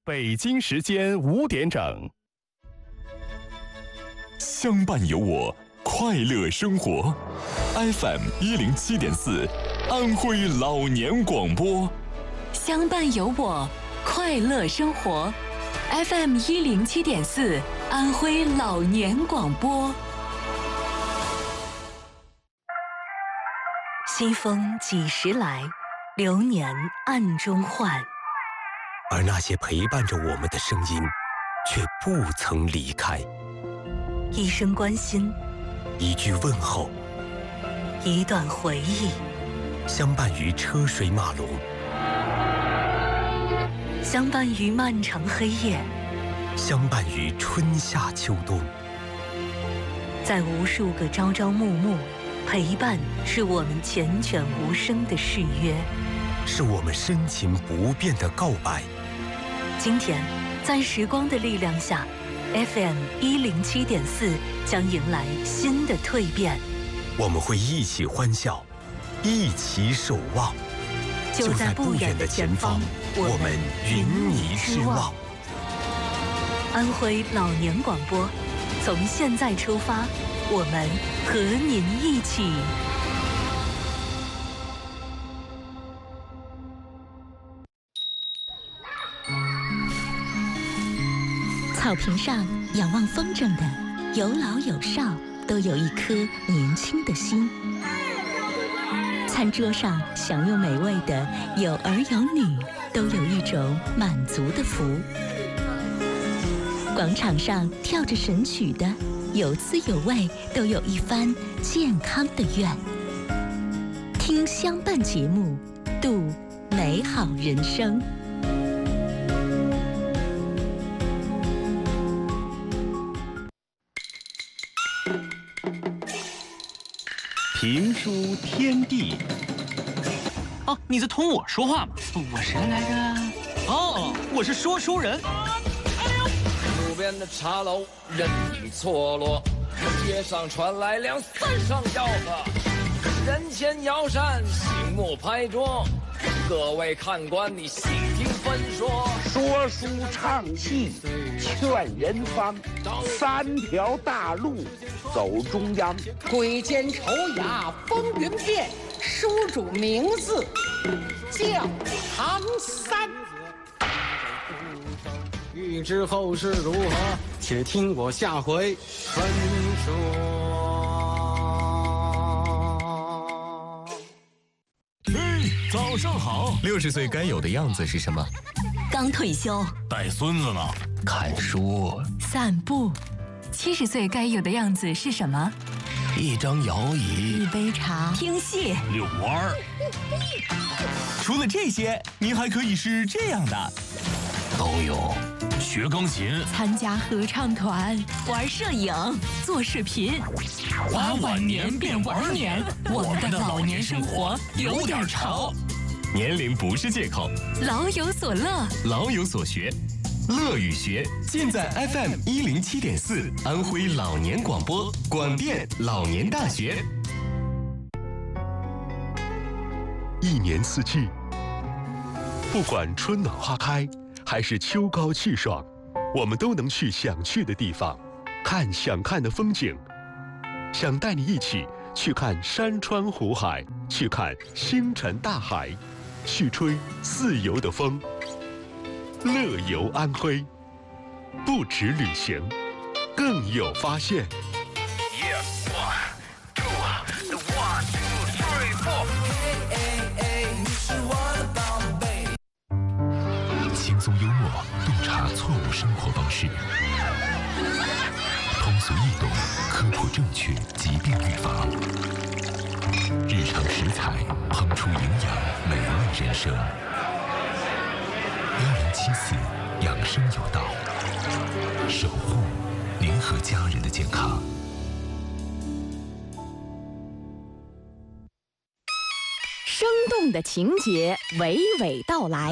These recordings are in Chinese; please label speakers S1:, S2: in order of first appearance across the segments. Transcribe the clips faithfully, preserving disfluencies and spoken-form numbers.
S1: 北京时间五点整。
S2: 相伴有我，快乐生活。F M 一零七点四，安徽老年广播。
S3: 相伴有我，快乐生活。F M 一零七点四，安徽老年广播。西风几时来？流年暗中换。
S4: 而那些陪伴着我们的声音，却不曾离开。
S3: 一声关心，
S4: 一句问候，
S3: 一段回忆，
S4: 相伴于车水马龙，
S3: 相伴于漫长黑夜，
S4: 相伴于春夏秋冬。
S3: 在无数个朝朝暮暮，陪伴是我们缱绻无声的誓约，
S4: 是我们深情不变的告白。
S3: 今天，在时光的力量下，F M 一零七点四将迎来新的蜕变。
S4: 我们会一起欢笑，一起守望。
S3: 就在不远的前方，
S4: 我们云霓之望。
S3: 安徽老年广播，从现在出发，我们和您一起。
S5: 草坪上仰望风筝的，有老有少，都有一颗年轻的心。餐桌上享用美味的，有儿有女，都有一种满足的福。广场上跳着神曲的，有滋有味，都有一番健康的愿。听相伴节目，度美好人生。
S1: 评书天地。
S6: 哦，你在同我说话吗？我谁来着？哦，我是说书人。
S7: 路边的茶楼人影错落，街上传来两三声吆喝，人前摇扇，醒目拍桌，各位看官你细听分说。
S8: 说书唱戏劝人方，三条大路走中央。
S9: 鬼见愁牙风云变，书主名字叫唐三。
S10: 欲知后事如何，且听我下回分说。
S2: 嘿，早上好。六十岁该有的样子是什么？
S3: 刚退休，
S2: 带孙子呢，看书，
S3: 散步。七十岁该有的样子是什么？
S2: 一张摇椅，
S3: 一杯茶，听戏，
S2: 遛弯儿。除了这些，您还可以是这样的，都有。学钢琴，
S3: 参加合唱团，玩摄影，做视频。花晚年变玩年，我们的老年生活有点潮。
S2: 年龄不是借口，
S3: 老有所乐，
S2: 老有所学，乐与学尽在 F M 一零七点四安徽老年广播广电老年大学。
S11: 一年四季，不管春暖花开还是秋高气爽，我们都能去想去的地方，看想看的风景。想带你一起去看山川湖海，去看星辰大海，去吹自由的风。乐游安徽，不止旅行，更有发现。
S12: 轻松幽默，洞察错误生活方式，通俗易懂，科普正确，疾病预防，日常食材烹出营养美味人生。一零七四养生有道，守护您和家人的健康。
S13: 生动的情节娓娓道来，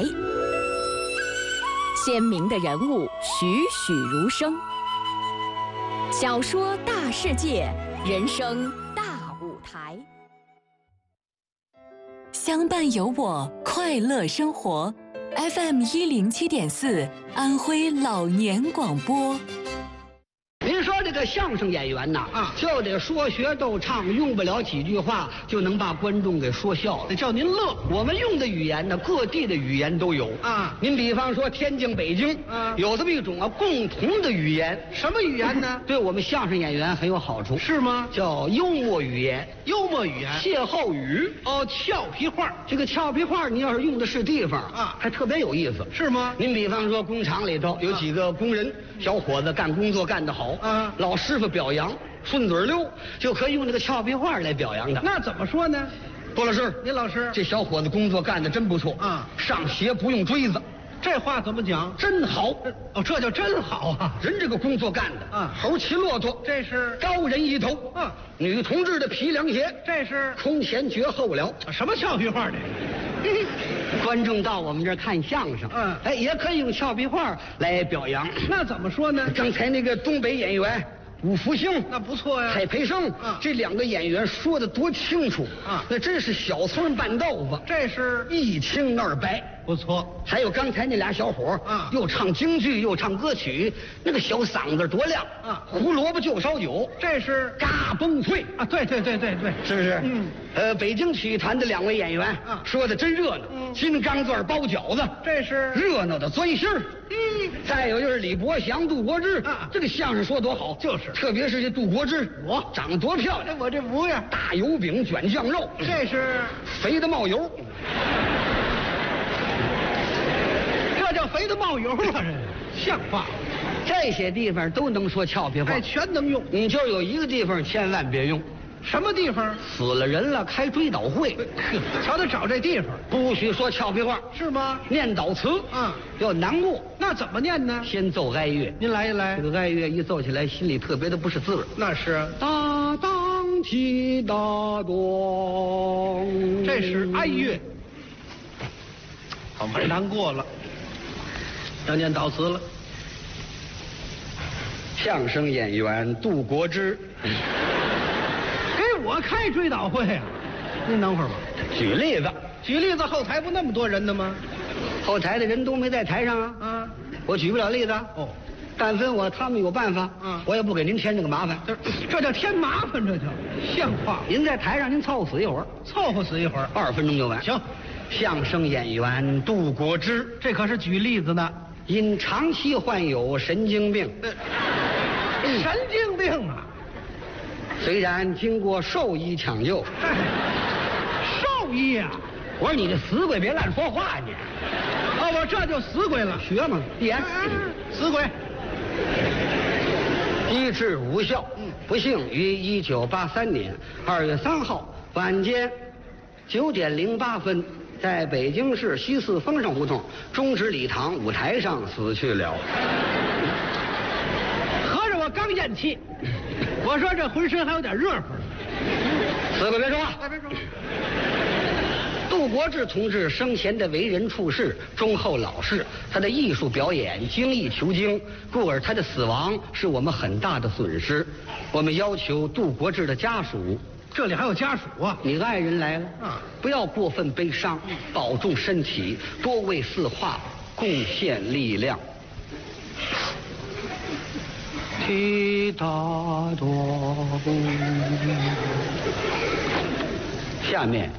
S13: 鲜明的人物栩栩如生。小说大世界，人生大舞台。
S3: 相伴有我，快乐生活。 F M 一零七点四，安徽老年广播。
S14: 您说这个相声演员呐，啊，就得说学逗唱，用不了几句话就能把观众给说笑了，得叫您乐。我们用的语言呢，各地的语言都有啊。您比方说天津、北京，啊，有这么一种啊共同的语言，什么语言呢？对我们相声演员很有好处，是吗？叫幽默语言。幽默语言，歇后语。哦，俏皮话。这个俏皮话，你要是用的是地方啊，还特别有意思，是吗？您比方说工厂里头有几个工人，小伙子干工作干得好。啊，老师傅表扬，顺嘴溜，就可以用这个俏皮话来表扬他。那怎么说呢？郭老师，您老师，这小伙子工作干得真不错啊！上鞋不用锥子，这话怎么讲？真好哦，这叫真好啊！人这个工作干的啊，猴骑骆驼，这是高人一头啊！女同志的皮凉鞋，这是空前绝后了。什么俏皮话这？观众到我们这儿看相声，嗯，哎，也可以用俏皮话来表扬。那怎么说呢？刚才那个东北演员武福星，那不错呀。海培生，啊，这两个演员说的多清楚啊！那真是小葱拌豆腐，这是一清二白，不错。还有刚才那俩小伙啊，又唱京剧又唱歌曲，那个小嗓子多亮啊！胡萝卜就烧酒，这是嘎嘣脆啊！对对对对对，是不是？嗯。呃，北京曲艺团的两位演员啊，说的真热闹。嗯，金刚钻包饺子，这是热闹的钻心儿。嗯，再有就是李伯祥、杜国之啊，这个相声说多好，就是，特别是这杜国之，我长得多漂亮，我这模样，大油饼卷酱肉，这是肥的冒油。这叫肥的冒油啊！这像话。这些地方都能说俏皮话，哎，全能用。你就有一个地方千万别用。什么地方？死了人了，开追悼会，瞧他找这地方，不许说俏皮话，是吗？念悼词啊，要难过，那怎么念呢？先奏哀乐，您来一来。这个哀乐一奏起来，心里特别的不是滋味。那是大当提大咚，这是哀乐。好，太难过了，要念悼词了。相声演员杜国之。我开追悼会啊！您等会儿吧。举例子，举例子，后台不那么多人呢吗？后台的人都没在台上啊。啊，我举不了例子。哦，但分我他们有办法。嗯，我也不给您添这个麻烦。这这叫添麻烦，这叫像话。您在台上您凑合死一会儿，凑合死一会儿，二十分钟就完。行。相声演员杜国之，这可是举例子呢。因长期患有神经病。嗯、神经病啊！虽然经过兽医抢救，兽医啊！我说你这死鬼别乱说话你。哦，我这就死鬼了，学嘛，演、嗯、死鬼。医治无效，不幸于一九八三年二月三号晚间九点零八分，在北京市西四丰盛胡同中直礼堂舞台上死去了。合着我刚咽气。我说这浑身还有点热乎。死鬼别说话，别说话。杜国之同志生前的为人处事忠厚老实，他的艺术表演精益求精，故而他的死亡是我们很大的损失。我们要求杜国之的家属，这里还有家属啊！你的爱人来了啊，不要过分悲伤，保重身体，多为四化贡献力量。提大咚，下面